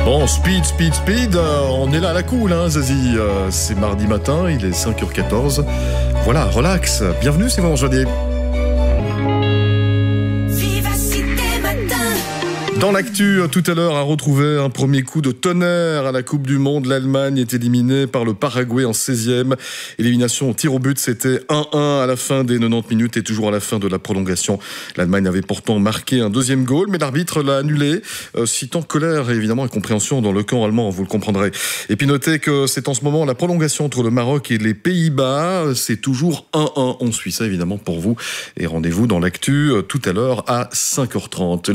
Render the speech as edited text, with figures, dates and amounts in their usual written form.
Bon, speed, on est là à la cool, hein, Zazie. C'est mardi matin, il est 5h14. Voilà, relax. Bienvenue, c'est Vendredi. Dans l'actu, tout à l'heure, a retrouvé un premier coup de tonnerre à la Coupe du Monde. L'Allemagne est éliminée par le Paraguay en 16e. Élimination au tir au but, c'était 1-1 à la fin des 90 minutes et toujours à la fin de la prolongation. L'Allemagne avait pourtant marqué un deuxième goal, mais l'arbitre l'a annulé, citant colère et évidemment incompréhension dans le camp allemand, vous le comprendrez. Et puis notez que c'est en ce moment la prolongation entre le Maroc et les Pays-Bas. C'est toujours 1-1. On suit ça évidemment pour vous. Et rendez-vous dans l'actu tout à l'heure à 5h30.